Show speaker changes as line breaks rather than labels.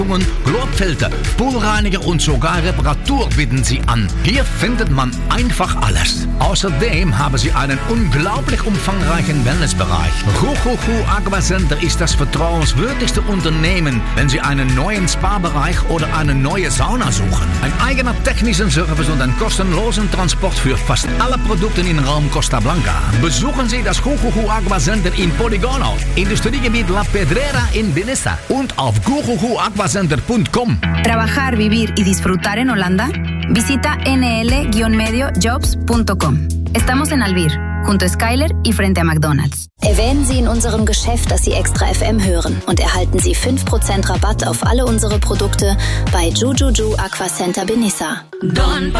Globfilter, Poolreiniger und sogar Reparatur bieten sie an. Hier findet man einfach alles. Außerdem haben sie einen unglaublich umfangreichen Wellnessbereich. Gugugu Aquacenter ist das vertrauenswürdigste Unternehmen, wenn Sie einen neuen Spa-Bereich oder eine neue Sauna suchen. Ein eigener technischer Service und einen kostenlosen Transport für fast alle Produkte in Raum Costa Blanca. Besuchen Sie das Gugugu Aquacenter in Poligono, Industriegebiet La Pedrera in Benissa und auf guguguaquacenter.com.
Trabajar, vivir y disfrutar en Holanda? Visita nl-mediojobs.com. Estamos en Albir, junto a Skyler y frente a McDonald's.
Erwähnen Sie in unserem Geschäft, dass Sie Extra FM hören und erhalten Sie 5% Rabatt auf alle unsere Produkte bei Jujuju Aquacenter Benissa.
Don